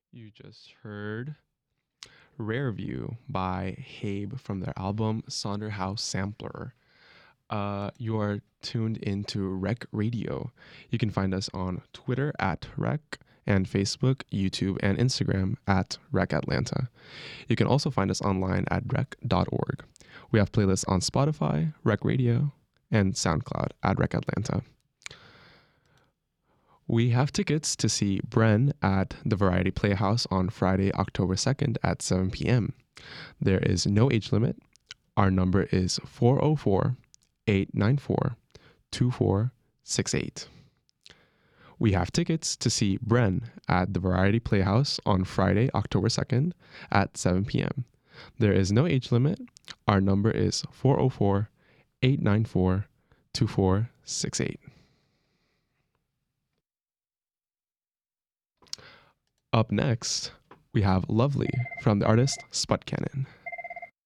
You just heard Rare View by Habe from their album Sonderhouse Sampler. You are tuned into Rec Radio. You can find us on Twitter at Rec and Facebook, YouTube, and Instagram at Rec Atlanta. You can also find us online at rec.org. We have playlists on Spotify, Rec Radio, and SoundCloud at Rec Atlanta. We have tickets to see Bren at the Variety Playhouse on Friday, October 2nd at 7 p.m. There is no age limit. Our number is 404 894 2468. We have tickets to see Bren at the Variety Playhouse on Friday, October 2nd at 7 p.m. There is no age limit. Our number is 404 894 2468. Up next, we have Lovely from the artist Spud Cannon.